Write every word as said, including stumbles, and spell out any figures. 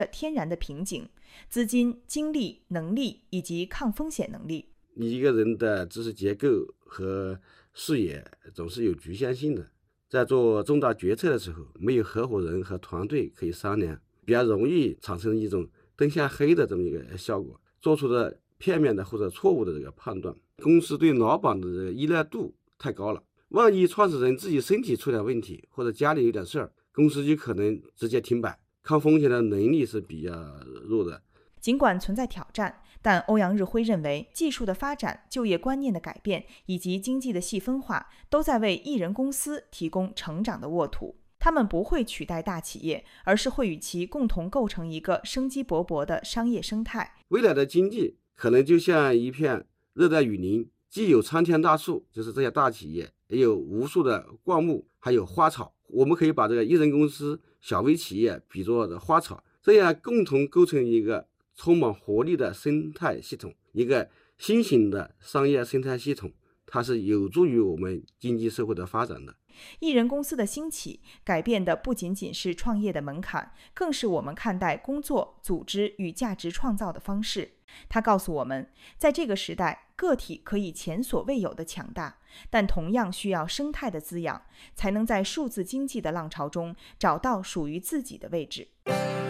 天然的瓶颈：资金、精力、能力以及抗风险能力。 你一个人的知识结构和视野总是有局限性的，在做重大决策的时候，没有合伙人和团队可以商量，比较容易产生一种灯下黑的这么一个效果，做出的片面的或者错误的这个判断。公司对老板的这个依赖度太高了，万一创始人自己身体出点问题，或者家里有点事儿，公司就可能直接停摆，抗风险的能力是比较弱的。 尽管存在挑战，但欧阳日辉认为，技术的发展、就业观念的改变以及经济的细分化，都在为艺人公司提供成长的沃土。他们不会取代大企业，而是会与其共同构成一个生机勃勃的商业生态。 未来的经济可能就像一片热带雨林，既有参天大树，就是这些大企业，也有无数的灌木，还有花草。我们可以把这个艺人公司、小微企业比作的花草，这样共同构成一个充满活力的生态系统，一个新型的商业生态系统，它是有助于我们经济社会的发展的。 艺人公司的兴起，改变的不仅仅是创业的门槛，更是我们看待工作、组织与价值创造的方式。它告诉我们，在这个时代，个体可以前所未有的强大，但同样需要生态的滋养，才能在数字经济的浪潮中找到属于自己的位置。